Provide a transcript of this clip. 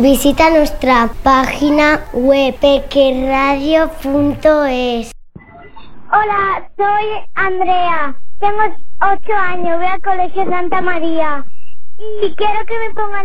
Visita nuestra página web pequeradio.es. Hola, soy Andrea. Tengo 8 años, voy al Colegio Santa María. Y quiero que me pongan